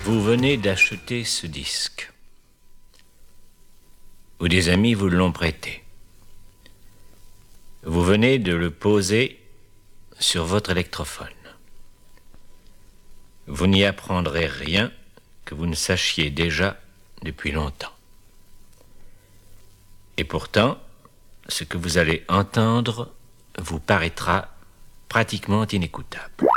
Vous venez d'acheter ce disque. Ou des amis vous l'ont prêté. Vous venez de le poser sur votre électrophone. Vous n'y apprendrez rien que vous ne sachiez déjà depuis longtemps. Et pourtant, ce que vous allez entendre vous paraîtra pratiquement inécoutable.